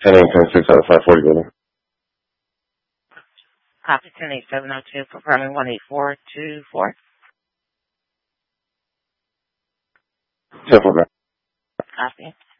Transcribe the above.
10-8-10-6 out of 540 building. Copy 10702, confirming 18424. 10-4 back. Copy.